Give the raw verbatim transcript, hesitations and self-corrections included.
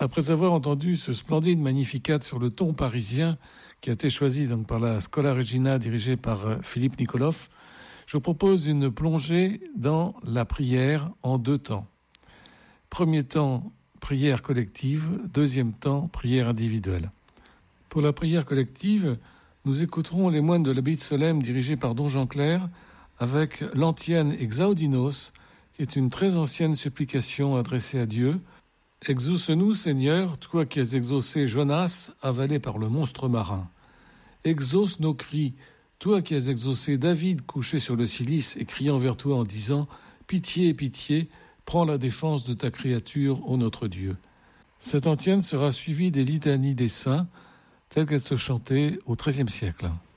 Après avoir entendu ce splendide Magnificat sur le ton parisien qui a été choisi donc par la Schola Regina dirigée par Philippe Nicolov, je vous propose une plongée dans la prière en deux temps. Premier temps, prière collective. Deuxième temps, prière individuelle. Pour la prière collective, nous écouterons les moines de l'abbaye de Solesmes dirigés par Don Jean Clair avec l'antienne Exaudinos, qui est une très ancienne supplication adressée à Dieu. Exauce-nous, Seigneur, toi qui as exaucé Jonas, avalé par le monstre marin. Exauce nos cris, toi qui as exaucé David couché sur le cilice et criant vers toi en disant « Pitié, pitié, prends la défense de ta créature, ô notre Dieu ». Cette antienne sera suivie des litanies des saints, telles qu'elles se chantaient au treizième siècle.